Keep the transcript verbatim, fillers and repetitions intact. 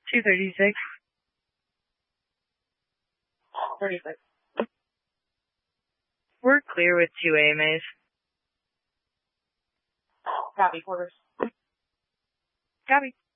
two thirty-six. thirty-six. We're clear with two A M As. Copy, quarters. Copy.